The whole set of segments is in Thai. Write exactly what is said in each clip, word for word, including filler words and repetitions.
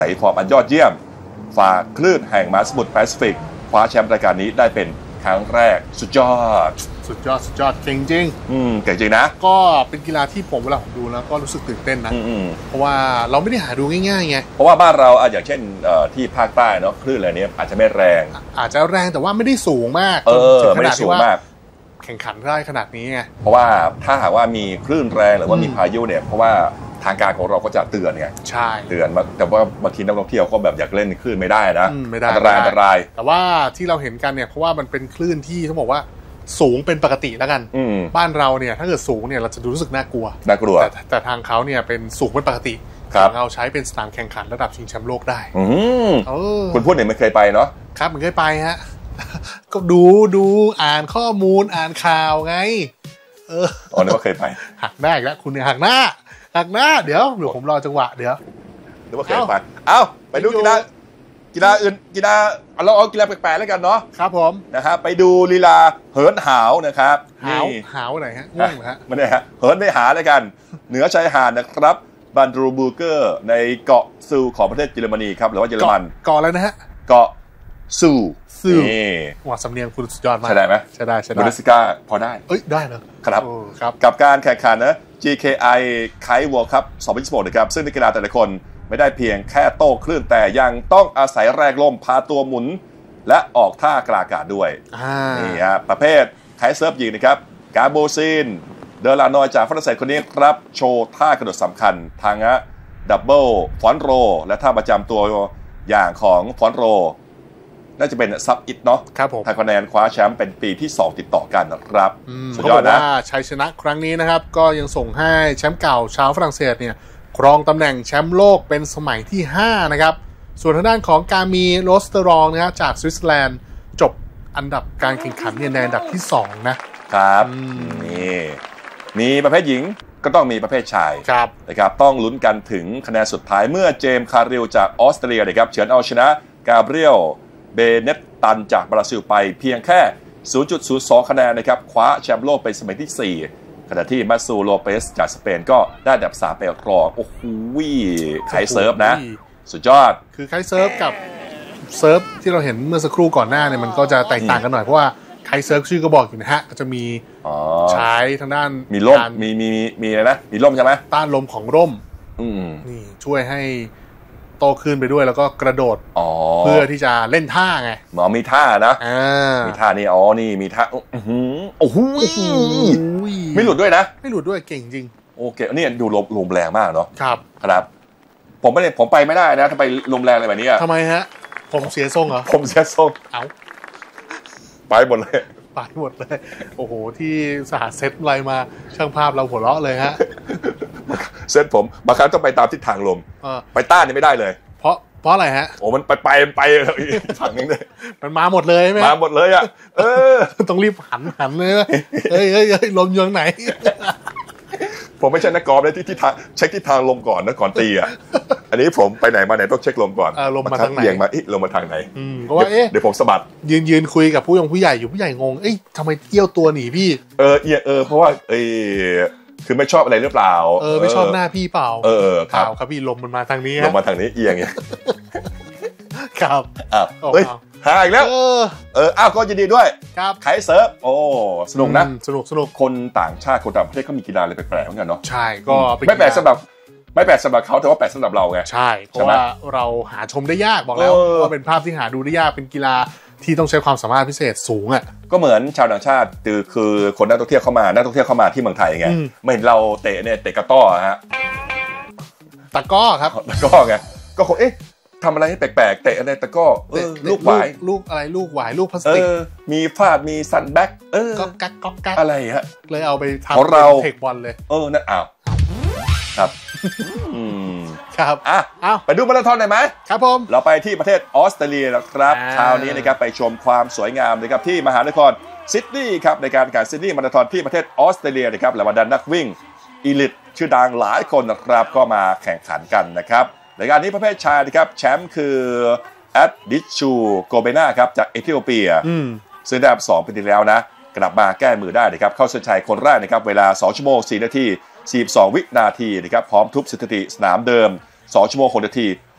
ใส่ฟอร์มอันยอดเยี่ยมฝากคลื่นแห่งมหาสมุทรแปซิฟิกคว้าแชมป์รายการนี้ได้เป็นครั้งแรกสุดยอดสุดยอดสุดยอดเก่งจริงอืมเก่งจริงนะก็เป็นกีฬาที่ผมเวลาผมดูแล้วก็รู้สึกตื่นเต้นนะเพราะว่าเราไม่ได้หาดูง่ายๆไงเพราะว่าบ้านเราอย่างเช่นที่ภาคใต้เนาะคลื่นอะไรนี้อาจจะไม่แรงอาจจะแรงแต่ว่าไม่ได้สูงมากเออไม่ได้สูงมากแข่งขันได้ขนาดนี้ไงเพราะว่าถ้าหากว่ามีคลื่นแรงหรือว่ามีพายุเนี่ยเพราะว่าทางการของเราก็จะเตือนไงใช่เตือนแต่ว่าบางทีนักท่องเที่ยวก็แบบอยากเล่นคลื่นไม่ได้นะอันตรายอันตรายแต่ว่าที่เราเห็นกันเนี่ยเพราะว่ามันเป็นคลื่นที่ต้องบอกว่าสูงเป็นปกติแล้วกันบ้านเราเนี่ยถ้าเกิดสูงเนี่ยเราจะดูรู้สึกน่ากลัวน่ากลัวแต่แต่ทางเขาเนี่ยเป็นสูงเป็นปกติเราใช้เป็นสนามแข่งขันระดับชิงแชมป์โลกได้คุณพูดเนี่ยไม่เคยไปเนาะครับมันเคยไปฮะก็ดูดูอ่านข้อมูลอ่านข่าวไงเอออ๋อนึกว่าเคยไปหักหน้าอีกแล้วคุณเนี่ยหักหน้าหักหน้าเดี๋ยวเดี๋ยวผมรอจังหวะเดี๋ยวนึกว่าเคยไปเอ้าไปดูกีฬากีฬาอื่นกีฬาเราเอากีฬาแปลกๆแล้วกันเนาะครับผมนะฮะไปดูลีลาเหินหาวนะครับหาวหาวไหนฮะง่วงเหรอฮะไม่ได้ฮะเหินไม่หาแล้วกันเหนือชายหาดนะครับบันดรูบูเกอร์ในเกาะซูของประเทศเยอรมนีครับหรือว่าเยอรมันเกาะอะไรนะฮะเกาะซูซูว่าสำเนียงคุณสุดยอดมากใช่ได้ไหมใช่ได้ใช่ได้บูเดสก้าพอได้เอ้ยได้เหรอครับกับการแข่งขันนะ จี เค ไอ Kite World Cup สองพันยี่สิบหกนะครับซึ่งนักกีฬาแต่ละคนไม่ได้เพียงแค่โต้คลื่นแต่ยังต้องอาศัยแรงลมพาตัวหมุนและออกท่ากลางอากาศด้วยนี่ฮะประเภทไคท์เซิร์ฟหญิงนะครับกาโบซินเดอลานอยจากฝรั่งเศสคนนี้ครับโชว์ท่ากระโดดสำคัญทางะดับเบิลฟอนโรและท่าประจำตัวอย่างของฟอนโรน่าจะเป็นซับอิทเนาะทางคะแนนคว้าแชมป์เป็นปีที่สองติดต่อกันนะครับสุดยอดนะชัยชนะครั้งนี้นะครับก็ยังส่งให้แชมป์เก่าชาวฝรั่งเศสเนี่ยครองตำแหน่งแชมป์โลกเป็นสมัยที่ห้านะครับส่วนทางด้านของกามีโรสเตอรองนะครับจากสวิตเซอร์แลนด์จบอันดับการแข่งขันเนี่ยในอันดับที่สองนะครับนี่มีประเภทหญิงก็ต้องมีประเภทชายนะครับต้องลุ้นกันถึงคะแนนสุดท้ายเมื่อเจมส์คาริลจากออสเตรเลียนะครับเฉือนเอาชนะกาเบรียลเบเนตตันจากบราซิลไปเพียงแค่ ศูนย์จุดศูนย์สอง คะแนนนะครับคว้าแชมป์โลกเป็นสมัยที่สี่ขณะที่มาซูโลเปสจากสเปนก็ได้อันดับสามไปครองโอ้โหไคท์เซิร์ฟนะสุดยอดคือไคท์เซิร์ฟกับเซิร์ฟที่เราเห็นเมื่อสักครู่ก่อนหน้าเนี่ยมันก็จะแตกต่างกันหน่อยเพราะว่าไคท์เซิร์ฟชื่อก็บอกอยู่นะฮะก็จะมีใช้ทางด้านมีร่มมีมีมีอะไรนะมีร่มใช่ไหมต้านลมของร่มนี่ช่วยให้โตขึ้นไปด้วยแล้วก็กระโดดเพื่อที่จะเล่นท่าไงหมอมีท่านะมีท่านี่อ๋อนี่มีท่าโอ้โหไม่หลุดด้วยนะไม่หลุดด้วยเก่งจริงโอเคนี่ดูลมลมแรงมากเนาะครับครับผมไม่ได้ผมไปไม่ได้นะถ้าไปลมแรงอะไรแบบนี้ทำไมฮะผมเสียทรงเหรอผมเสียทรงเอ้าไปหมดเลยไปหมดเลยโอ้โหที่สหเซตอะไรมาช่างภาพเราหัวเราะเลยฮะเซตผมบางครั้งต้องไปตามทิศทางลมไปต้านนี่ไม่ได้เลยเพราะเพราะอะไรฮะโอ้มันไปไปมันไปฝั่งนึงเลยมันมาหมดเลยไหมมาหมดเลยอ่ะเออต้องรีบหันหันเลยเฮ้ยเฮ้ยเฮ้ยลมอยู่ทางไหนผมไม่ใช่นักกอล์ฟเลยที่ที่ทางเช็คทิศทางลมก่อนนะก่อนตีอ่ะอันนี้ผมไปไหนมาไหนต้องเช็คลมก่อนลมมาทางไหนเบี่ยงมาลมมาทางไหนเพราะว่าเอ๊ะเดี๋ยวผมสะบัดยืนยืนคุยกับผู้ยงผู้ใหญ่อยู่ผู้ใหญ่งงเอ้ยทำไมเอี้ยวตัวหนีพี่เออเอียเออเพราะว่าเออคือไม่ชอบอะไรหรือเปล่าเออไม่ชอบหน้าพี่เปล่าเออครับครับพี่ลมมันมาทางนี้ลมมาทางนี้เอียงไงครับอ้าวเฮ้ยหาอีกแล้วเออเอออ้าวก็ยินดีด้วยครับไคท์เซิร์ฟโอ้สนุกนะสนุกสนุกคนต่างชาติคนต่างประเทศเขามีกีฬาอะไรแปลกๆเหมือนกันเนาะใช่ก็ไม่แปลกสำหรับไม่แปลกสำหรับเขาแต่ว่าแปลกสำหรับเราไงใช่เพราะว่าเราหาชมได้ยากบอกแล้วว่าเป็นภาพที่หาดูได้ยากเป็นกีฬาที่ต้องใช้ความสามารถพิเศษสูงอ่ะก็เหมือนชาวต่างชาติคือคือคนนักท่องเที่ยวเข้ามานักท่องเที่ยวเข้ามาที่เมืองไทยไงไม่เห็นเราเตะเนี่ยเตะกระต้อฮะตะก้อครับตะก้อไงก็คงเอ๊ะทำอะไรให้แปลกๆเตะอะไรตะก้อลูกหวายลูกอะไรลูกหวายลูกพลาสติกมีฟาดมีซันแบ็กเออก็กักก็กักอะไรฮะเลยเอาไปทำเป็นเทคบอลเลยเออนั่นอ้าวครับอืมครับอ่ะเอาไปดูมาราธอนหน่อยไหมครับผมเราไปที่ประเทศออสเตรเลียนะครับเช้านี้นะครับไปชมความสวยงามนะครับที่มหานครซิดนีย์ครับในการแข่งขันซิดนีย์มาราธอนที่ประเทศออสเตรเลียนะครับและบรรดานักวิ่งอีลิทชื่อดังหลายคนนะครับก็มาแข่งขันกันนะครับในการนี้ประเภทชายนะครับแชมป์คือแอดดิชูโกเบนาครับจากเอธิโอเปียซึ่งได้อันดับสองปีที่แล้วนะกลับมาแก้มือได้นะครับเข้าเส้นชัยคนแรกนะครับเวลาสองชั่วโมงสี่นาทีสี่สิบสองวินาทีนะครับพร้อมทุบสถิติสนามเดิมสองชั่วโมงหกนาที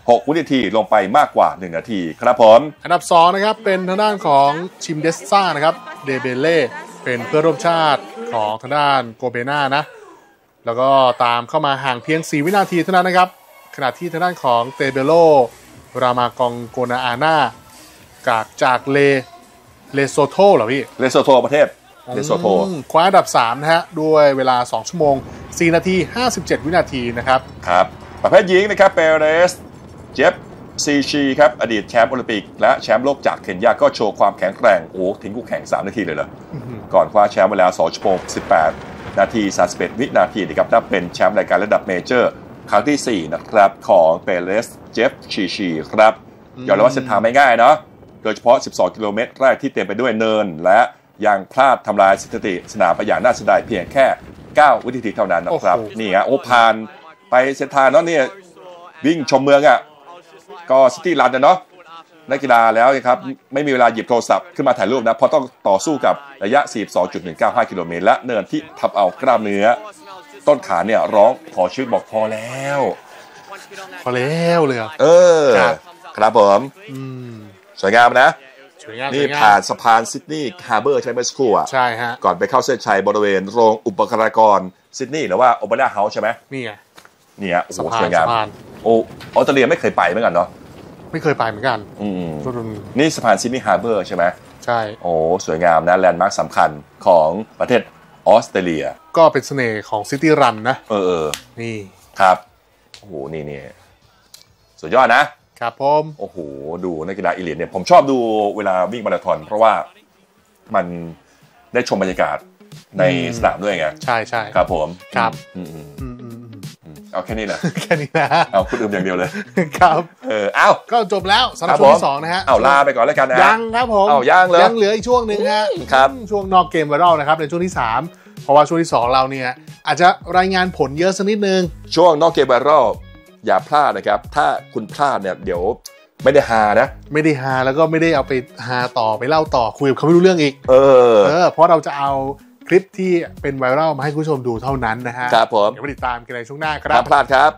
หกวินาทีลงไปมากกว่าหนึ่งนาทีครับผมอันดับสองนะครับเป็นทางด้านของชิมเดสซ่านะครับเดเบเล่เป็นเพื่อนร่วมชาติของทางด้านโกเบนานะแล้วก็ตามเข้ามาห่างเพียงสี่วินาทีเท่านั้นนะครับขณะที่ทางด้านของเตเบโลรามากองโกนาอาน่าจากจากเลเลโซโตเหรอพี่เลโซโตประเทศเลโซโตคว้าอันดับสามนะฮะด้วยเวลาสองชั่วโมงสี่นาทีห้าสิบเจ็ดวินาทีนะครับครับประเภทหญิงนะครับเปเรสเจฟซีชีครับอดีตแชมป์โอลิมปิกและแชมป์โลกจากเคนยาก็โชว์ความแข็งแกร่งโอ้ทิ้งคู่แข่งสามนาทีเลยเหรอก่อนคว้าแชมป์เวลาสองชั่วโมงสิบแปดนาทีสามสิบเอ็ดวินาทีนะครับนับเป็นแชมป์รายการระดับเมเจอร์ครั้งที่สี่นะครับของเปเรสเจฟชีชีครับยอมรับว่าเส้นทางไม่ง่ายเนาะโดยเฉพาะสิบสองกิโลเมตรแรกที่เต็มไปด้วยเนินและยังพลาดทำลายสถิติสนามไปอย่างน่าเสียดายเพียงแค่เก้าวินาทีเท่านั้นนะครับนี่ฮะโอ้ผ่านไปเส้นทางเนาะเนี่ยวิ่งชมเมืองอ่ะก็ซิตี้รันนะเนาะนักกีฬาแล้วนะครับไม่มีเวลาหยิบโทรศัพท์ขึ้นมาถ่ายรูปนะเพราะต้องต่อสู้กับระยะ สี่สิบสองจุดหนึ่งเก้าห้า กิโลเมตรและเนินที่ทำเอากล้ามเนื้อต้นขาเนี่ยร้องขอชีวิตบอกพอแล้วพอแล้วเลยอ่ะเออครับผมสวยงามนะนี่ผ่านสะพานซิดนีย์ฮาร์เบอร์ใช่ไหมสักครู่อ่ะใช่ฮะก่อนไปเข้าเส้นชัยบริเวณโรงอุปกรณ์กรซิดนีย์หรือว่าโอเปร่าเฮาส์ใช่ไหมนี่ไงนี่ฮะโอ้โหสวยงามโอ้ออสเตรเลียไม่เคยไปเหมือนกันเนาะไม่เคยไปเหมือนกันอืมนี่สะพานซิดนีย์ฮาร์เบอร์ใช่ไหมใช่โอ้สวยงามนะแลนด์มาร์คสำคัญของประเทศออสเตรเลียก็เป็นเสน่ห์ของซิตี้รันนะเออเออนี่ครับโอ้โหนี่นี่สุดยอดนะครับผมโอ้โหดูนักกีฬาอีลิทเนี่ยผมชอบดูเวลาวิ่งมาราธอนเพราะว่ามันได้ชมบรรยากาศในสนามด้วยไงใช่ใช่ครับผมครับเอาแค่นี้นะแค่นี้นะเอาคุณอื่นอย่างเดียวเลยครับเออเอ้าก็จบแล้วสำหรับช่วงที่สองนะฮะเอาลาไปก่อนแล้วกันนะยังครับผมเอายังเลยยังเหลืออีกช่วงหนึ่งฮะครับช่วงนอกเกมไวรัลนะครับในช่วงที่สามเพราะว่าช่วงที่สองเราเนี่ยอาจจะรายงานผลเยอะสักนิดนึงช่วงนอกเกมไวรัลอย่าพลาดนะครับถ้าคุณพลาดเนี่ยเดี๋ยวไม่ได้ฮานะไม่ได้ฮาแล้วก็ไม่ได้เอาไปฮาต่อไปเล่าต่อคุยกับเขาไม่รู้เรื่องอีกเออเออเพราะเราจะเอาคลิปที่เป็นไวรัลมาให้คุณผู้ชมดูเท่านั้นนะฮะครับผมเดี๋ยวไปติดตามกันในช่วงหน้าครับห้ามพลาดครับ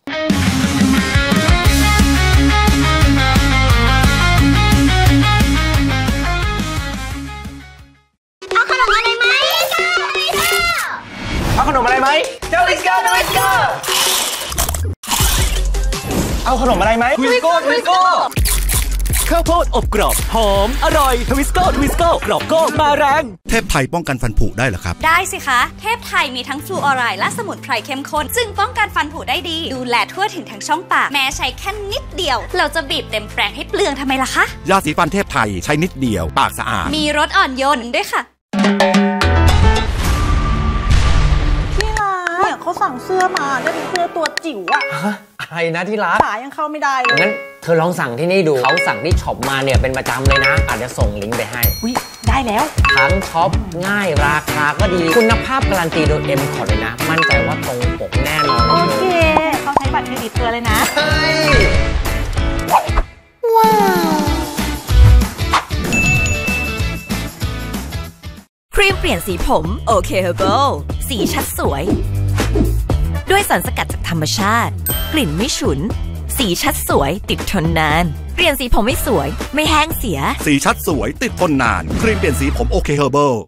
เอาขนมอะไรไหมเจ้าลิสโก้เจ้าลิสโก้เอาขนมอะไรไหมทวิสโก้ทวิสโก้ข้าวโพดอบกรอบหอมอร่อยทวิสโก้ทวิสโก้กรอบโก้มาแรงเทพไทยป้องกันฟันผุได้เหรอครับได้สิคะเทพไทยมีทั้งฟลูออไรด์และสมุนไพรเข้มข้นซึ่งป้องกันฟันผุได้ดีดูแลทั่วถึงทั้งช่องปากแม้ใช้แค่นิดเดียวเราจะบีบเต็มแปรงให้เปลืองทำไมล่ะคะยาสีฟันเทพไทยใช้นิดเดียวปากสะอาดมีรสอ่อนโยนด้วยค่ะเขาสั่งเสื้อมาได้เป็นเสื้อตัวจิ๋วอะอะไรนะที่ร้านขายังเข้าไม่ได้เลยงั้นเธอลองสั่งที่นี่ดูเขาสั่งที่ช็อปมาเนี่ยเป็นประจำเลยนะอาจจะส่งลิงก์ไปให้อุ๊ยได้แล้วทั้งช็อปง่ายราคาก็ดีคุณภาพการันตีโดย เอ็ม คอร์ด เลยนะมั่นใจว่าตรงปกแน่นอนโอเคเขาใช้บัตรเครดิตเธอเลยนะใช่ว้าวครีมเปลี่ยนสีผมโอเคเฮอร์เบิลสีชัดสวยด้วยสารสกัดจากธรรมชาติกลิ่นไม่ฉุนสีชัดสวยติดทนนานเปลี่ยนสีผมไม่สวยไม่แห้งเสียสีชัดสวยติดทนนานครีมเปลี่ยนสีผมโอเคเฮอร์เบิล